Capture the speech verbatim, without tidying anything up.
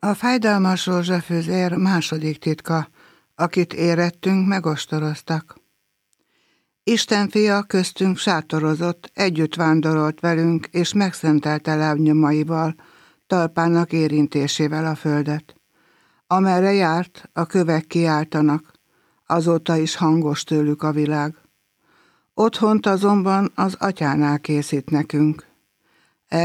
A fájdalmas rózsafűzér második titka, akit érettünk, megostoroztak. Isten fia köztünk sátorozott, együtt vándorolt velünk, és megszentelte lábnyomaival, talpának érintésével a földet. Amerre járt, a kövek kiáltanak, azóta is hangos tőlük a világ. Otthont azonban az atyánál készít nekünk.